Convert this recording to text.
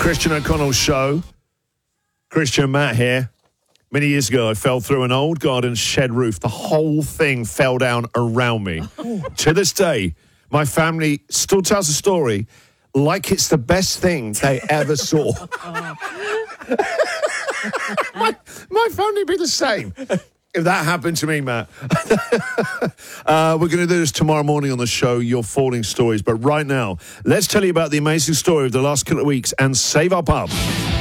Christian O'Connell Show. Christian, Matt here. Many years ago, I fell through an old garden shed roof. The whole thing fell down around me. To this day, my family still tells the story like it's the best thing they ever saw. my family be the same. If that happened to me, Matt. We're going to do this tomorrow morning on the show, your falling stories. But right now, let's tell you about the amazing story of the last couple of weeks and save our pub.